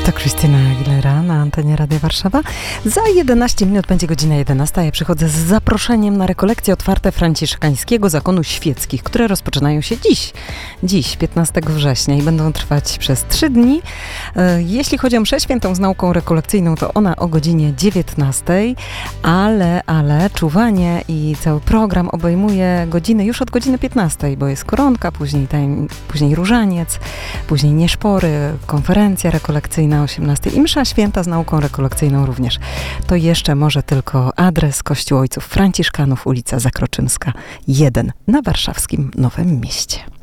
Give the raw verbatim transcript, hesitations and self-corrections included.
To Krystyna Aguilera na antenie Radia Warszawa. Za jedenaście minut będzie godzina jedenasta. Ja przychodzę z zaproszeniem na rekolekcje otwarte franciszkańskiego zakonu świeckich, które rozpoczynają się dziś. Dziś, piętnastego września i będą trwać przez trzy dni. Jeśli chodzi o mszę świętą z nauką rekolekcyjną, to ona o godzinie dziewiętnastej, ale, ale czuwanie i cały program obejmuje godziny już od godziny piętnastej, bo jest koronka, później, tajem, później różaniec, później nieszpory, konferencja rekolekcyjna o osiemnastej i msza święta z nauką rekolekcyjną również. To jeszcze może tylko adres Kościół Ojców Franciszkanów, ulica Zakroczymska jeden na warszawskim Nowym Mieście.